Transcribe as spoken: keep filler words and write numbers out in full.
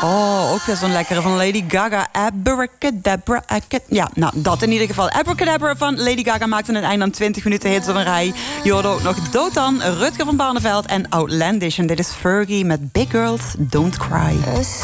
Oh, ook weer zo'n lekkere van Lady Gaga. Abracadabra. Ja, nou, dat in ieder geval. Abracadabra van Lady Gaga maakte een eind aan twintig minuten hits op een rij. Je hoorde ook nog Dotan, Rutger van Barneveld en Outlandish. En dit is Fergie met Big Girls Don't Cry.